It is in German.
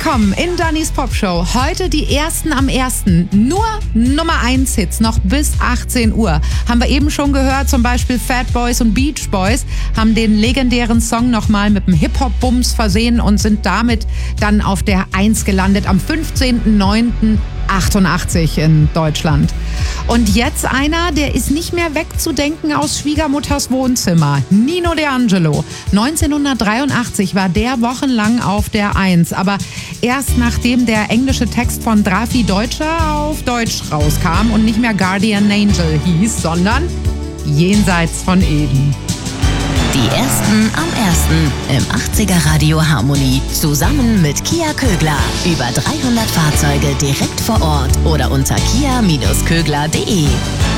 willkommen in Dannys Popshow. Heute die ersten am 1. Nur Nummer 1 Hits, noch bis 18 Uhr. Haben wir eben schon gehört, zum Beispiel Fat Boys und Beach Boys haben den legendären Song nochmal mit dem Hip-Hop-Bums versehen und sind damit dann auf der 1 gelandet am 15.09.88 in Deutschland. Und jetzt einer, der ist nicht mehr wegzudenken aus Schwiegermutters Wohnzimmer. Nino D'Angelo. 1983 war der wochenlang auf der 1. Aber erst nachdem der englische Text von Drafi Deutscher auf Deutsch rauskam und nicht mehr Guardian Angel hieß, sondern Jenseits von Eden. Die ersten am 1. im 80er Radio Harmonie. Zusammen mit Kia Kögler. Über 300 Fahrzeuge direkt vor Ort oder unter kia-kögler.de.